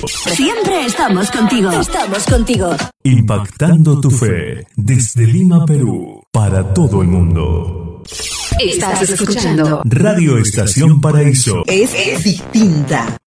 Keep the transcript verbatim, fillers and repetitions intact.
Siempre estamos contigo. Estamos contigo. Impactando tu fe desde Lima, Perú, para todo el mundo. Estás escuchando Radio Estación Paraíso. Es, es distinta.